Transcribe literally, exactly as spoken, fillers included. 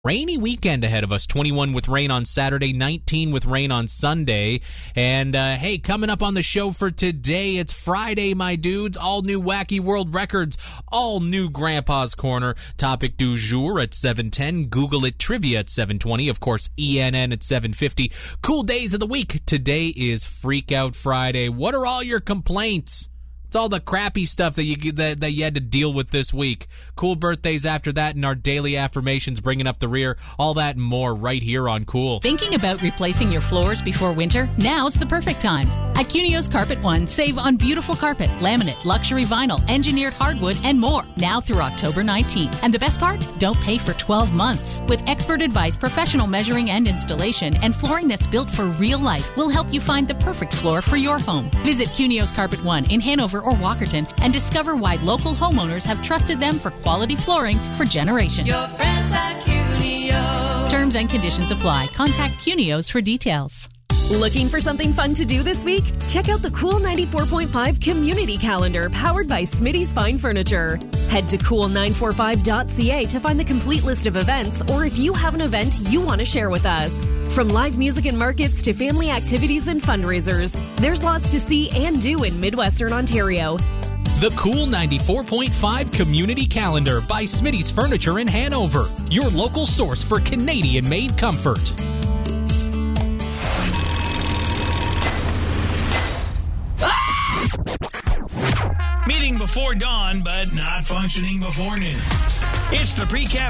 Rainy weekend ahead of us. twenty-one with rain on Saturday, nineteen with rain on Sunday. And, uh, hey, coming up on the show for today, it's Friday, my dudes. All new Wacky World Records. All new Grandpa's Corner. Topic du jour at seven ten. Google it trivia at seven twenty. Of course, E N N at seven fifty. Cool days of the week. Today is Freak Out Friday. What are all your complaints? It's all the crappy stuff that you that, that you had to deal with this week. Cool birthdays after that, and our daily affirmations bringing up the rear. All that and more right here on Cool. Thinking about replacing your floors before winter? Now's the perfect time. At Cunios Carpet One, save on beautiful carpet, laminate, luxury vinyl, engineered hardwood, and more. Now through October nineteenth. And the best part? Don't pay for twelve months. With expert advice, professional measuring and installation, and flooring that's built for real life, we'll help you find the perfect floor for your home. Visit Cunios Carpet One in Hanover or Walkerton and discover why local homeowners have trusted them for quality flooring for generations. Your friends at Cunios. Terms and conditions apply. Contact Cunios for details. Looking for something fun to do this week? Check out the Cool ninety-four point five Community Calendar powered by Smitty's Fine Furniture. Head to cool nine four five dot c a to find the complete list of events, or if you have an event you want to share with us. From live music and markets to family activities and fundraisers, there's lots to see and do in Midwestern Ontario. The Cool ninety-four point five Community Calendar by Smitty's Furniture in Hanover. Your local source for Canadian-made comfort. Meeting before dawn, but not functioning before noon. It's the Precap